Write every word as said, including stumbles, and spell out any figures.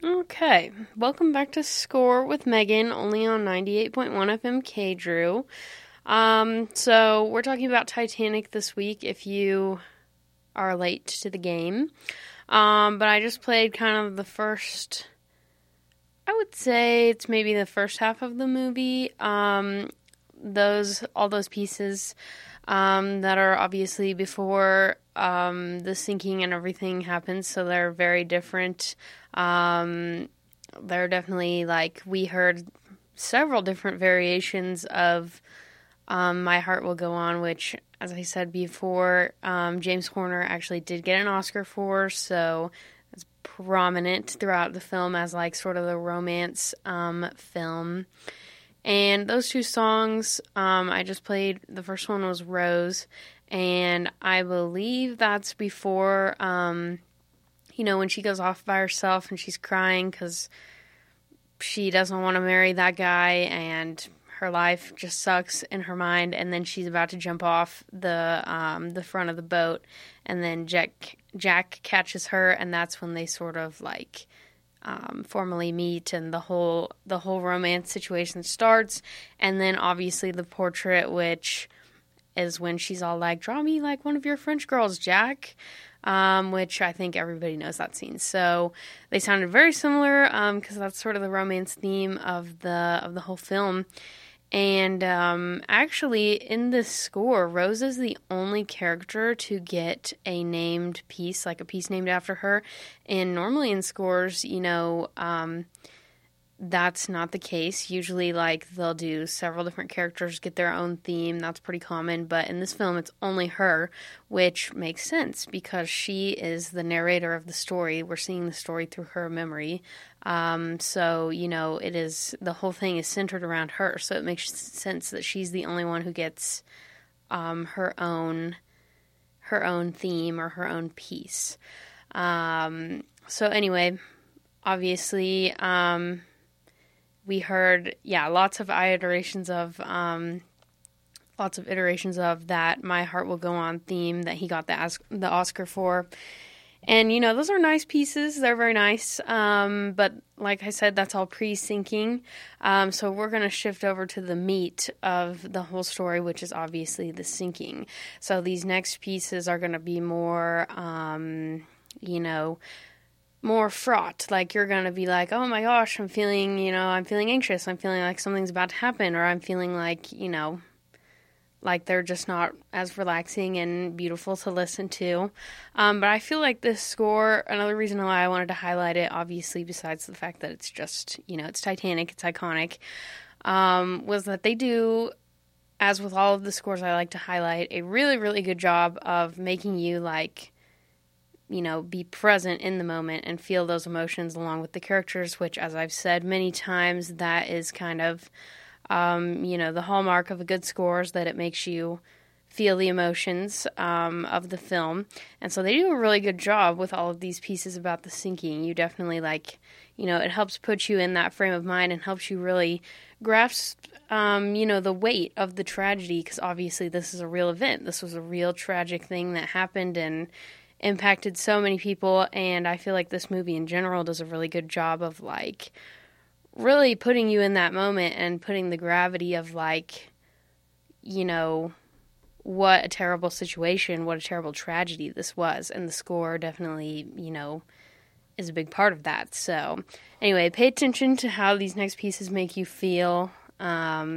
Okay, welcome back to Score with Megan, only on ninety-eight point one F M K Drew. Um, so we're talking about Titanic this week if you are late to the game. Um, but I just played kind of the first, I would say it's maybe the first half of the movie. Um, those, all those pieces, um, that are obviously before, um, the sinking and everything happens, so they're very different. Um, they're definitely, like, we heard several different variations of, um, My Heart Will Go On, which, as I said before, um, James Horner actually did get an Oscar for, so it's prominent throughout the film as, like, sort of the romance, um, film. And those two songs, um, I just played, the first one was Rose, and I believe that's before, um, you know, when she goes off by herself and she's crying because she doesn't want to marry that guy and her life just sucks in her mind, and then she's about to jump off the um, the front of the boat, and then Jack, Jack catches her, and that's when they sort of, like, Um, formally meet, and the whole the whole romance situation starts. And then obviously the portrait, which is when she's all like, draw me like one of your French girls, Jack, um, which I think everybody knows that scene. So they sounded very similar, because um, that's sort of the romance theme of the of the whole film. And um, actually, in this score, Rose is the only character to get a named piece, like a piece named after her. And normally in scores, you know, um, that's not the case. Usually, like, they'll do several different characters get their own theme. That's pretty common. But in this film, it's only her, which makes sense because she is the narrator of the story. We're seeing the story through her memory. Um, so, you know, it is, the whole thing is centered around her. So it makes sense that she's the only one who gets um, her own her own theme or her own piece. Um, so anyway, obviously, um, we heard, yeah, lots of iterations of, um, lots of iterations of that My Heart Will Go On theme that he got the, As- the Oscar for. And, you know, those are nice pieces. They're very nice. Um, but like I said, that's all pre-syncing. Um, so we're going to shift over to the meat of the whole story, which is obviously the syncing. So these next pieces are going to be more, um, you know, more fraught. Like, you're going to be like, oh my gosh, I'm feeling, you know, I'm feeling anxious. I'm feeling like something's about to happen. Or I'm feeling like, you know, like they're just not as relaxing and beautiful to listen to. Um, but I feel like this score, another reason why I wanted to highlight it, obviously, besides the fact that it's just, you know, it's Titanic, it's iconic, um, was that they do, as with all of the scores I like to highlight, a really, really good job of making you, like, you know, be present in the moment and feel those emotions along with the characters, which, as I've said many times, that is kind of, Um, you know, the hallmark of a good score is that it makes you feel the emotions um, of the film. And so they do a really good job with all of these pieces about the sinking. You definitely, like, you know, it helps put you in that frame of mind and helps you really grasp, um, you know, the weight of the tragedy, because obviously this is a real event. This was a real tragic thing that happened and impacted so many people. And I feel like this movie in general does a really good job of, like, really putting you in that moment and putting the gravity of, like, you know, what a terrible situation, what a terrible tragedy this was. And the score definitely, you know, is a big part of that. So anyway, pay attention to how these next pieces make you feel. Um,